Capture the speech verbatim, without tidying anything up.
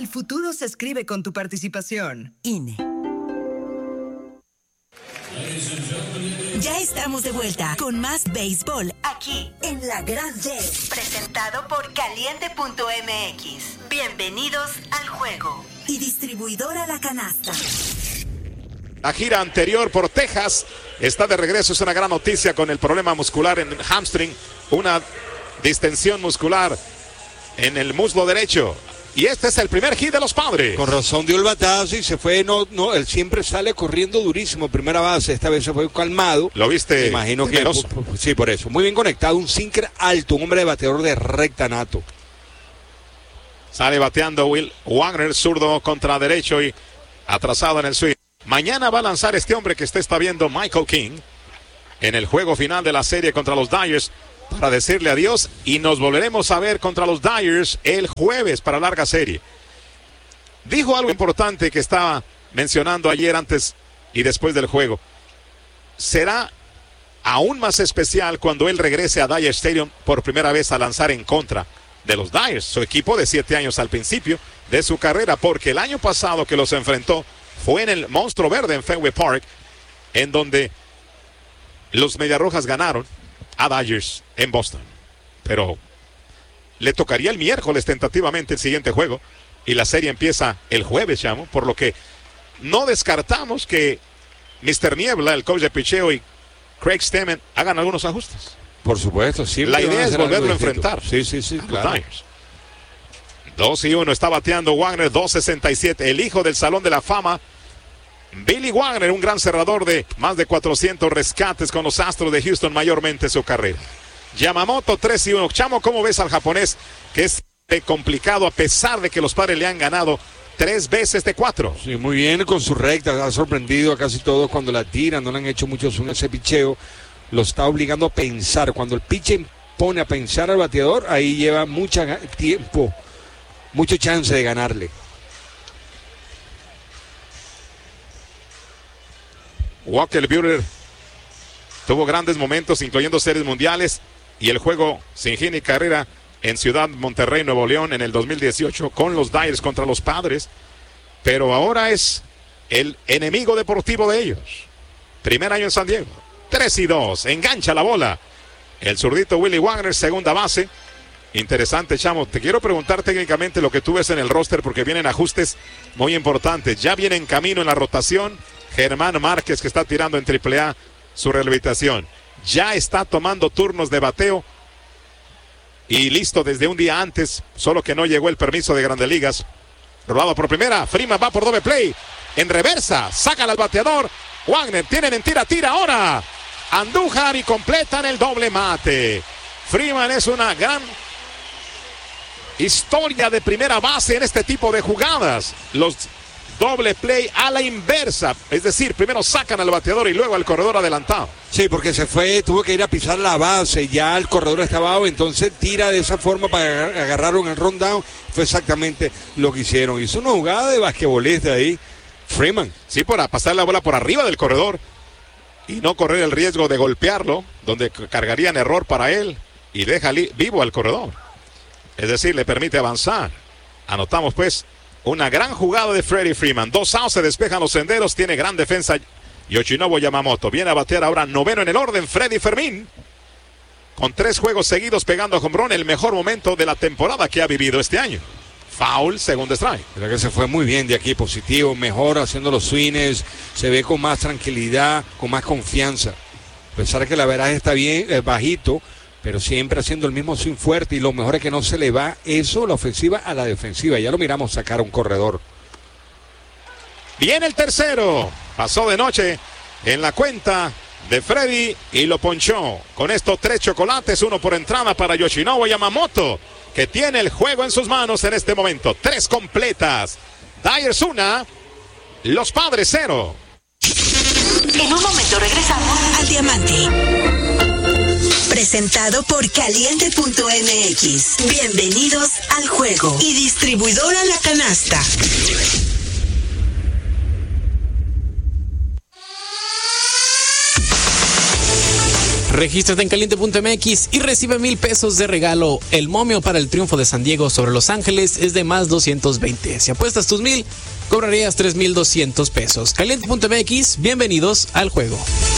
El futuro se escribe con tu participación. I N E. Ya estamos de vuelta con más béisbol aquí en La Gran D. Presentado por Caliente punto M X. Bienvenidos al juego. Y distribuidora La Canasta. La gira anterior por Texas está de regreso. Es una gran noticia con el problema muscular en hamstring. Una distensión muscular en el muslo derecho. Y este es el primer hit de los Padres. Con razón dio el batazo y se fue. No, no, él siempre sale corriendo durísimo. Primera base, esta vez se fue calmado. ¿Lo viste? Me imagino que. Temeroso. Sí, por eso. Muy bien conectado. Un sinker alto. Un hombre de bateador de recta nato. Sale bateando Will Wagner, zurdo contra derecho y atrasado en el swing. Mañana va a lanzar este hombre que usted está viendo, Michael King, en el juego final de la serie contra los Dodgers, para decirle adiós, y nos volveremos a ver contra los Dodgers el jueves para larga serie. Dijo algo importante que estaba mencionando ayer, antes y después del juego. Será aún más especial cuando él regrese a Dodger Stadium por primera vez a lanzar en contra de los Dodgers, su equipo de siete años al principio de su carrera, porque el año pasado que los enfrentó fue en el Monstruo Verde en Fenway Park, en donde los Mediarrojas ganaron a Dodgers en Boston. Pero le tocaría el miércoles tentativamente el siguiente juego y la serie empieza el jueves, chamo, por lo que no descartamos que mister Niebla, el coach de picheo, y Craig Stammen hagan algunos ajustes. Por supuesto, sí. La idea es volverlo a enfrentar. Sí, sí, sí, claro. dos y uno está bateando Wagner, dos sesenta y siete. El hijo del Salón de la Fama, Billy Wagner, un gran cerrador de más de cuatrocientos rescates con los Astros de Houston, mayormente su carrera. Yamamoto, tres y uno. Chamo, ¿cómo ves al japonés? Que es complicado a pesar de que los Padres le han ganado tres veces de cuatro. Sí, muy bien con su recta. Ha sorprendido a casi todos cuando la tiran. No le han hecho mucho zoom ese picheo. Lo está obligando a pensar. Cuando el pitcher pone a pensar al bateador, ahí lleva mucho tiempo, mucho chance de ganarle. Walker Buehler tuvo grandes momentos, incluyendo series mundiales y el juego sin hit ni carrera en Ciudad Monterrey, Nuevo León, en el dos mil dieciocho con los Dodgers contra los Padres, pero ahora es el enemigo deportivo de ellos. Primer año en San Diego. tres y dos, engancha la bola el zurdito Willy Wagner, segunda base. Interesante, chamo. Te quiero preguntar técnicamente lo que tú ves en el roster, porque vienen ajustes muy importantes. Ya viene en camino en la rotación Germán Márquez, que está tirando en triple A su rehabilitación. Ya está tomando turnos de bateo y listo desde un día antes, solo que no llegó el permiso de Grandes Ligas. Robado por primera, Freeman va por doble play, en reversa, sacan al bateador. Wagner, tienen en tira, tira ahora Andújar y completan el doble mate. Freeman es una gran historia de primera base en este tipo de jugadas. Los doble play a la inversa, es decir, primero sacan al bateador y luego al corredor adelantado. Sí, porque se fue, tuvo que ir a pisar la base, ya el corredor estaba abajo, entonces tira de esa forma para agarrar un rundown. Fue exactamente lo que hicieron. Hizo una jugada de basquetbolista ahí, Freeman. Sí, para pasar la bola por arriba del corredor y no correr el riesgo de golpearlo, donde cargarían error para él y deja vivo al corredor. Es decir, le permite avanzar. Anotamos pues una gran jugada de Freddie Freeman. Dos outs, se despejan los senderos, tiene gran defensa Yoshinobu Yamamoto. Viene a batear ahora noveno en el orden Freddie Fermín, con tres juegos seguidos pegando a home run, el mejor momento de la temporada que ha vivido este año. Foul, segundo strike. Creo que se fue muy bien de aquí, positivo, mejor haciendo los swings, se ve con más tranquilidad, con más confianza. A pesar de que la veraje está bien, es bajito, pero siempre haciendo el mismo swing fuerte, y lo mejor es que no se le va eso, la ofensiva a la defensiva. Ya lo miramos sacar a un corredor. Viene el tercero, pasó de noche en la cuenta de Freddy y lo ponchó. Con estos tres chocolates, uno por entrada para Yoshinobu Yamamoto, que tiene el juego en sus manos en este momento. Tres completas. Dyers una, los Padres cero. En un momento regresamos al Diamante. Presentado por Caliente punto M X. Bienvenidos al juego. Y distribuidora La Canasta. Regístrate en caliente punto m x y recibe mil pesos de regalo. El momio para el triunfo de San Diego sobre Los Ángeles es de más doscientos veinte. Si apuestas tus mil, cobrarías tres mil doscientos pesos. caliente punto m x, bienvenidos al juego.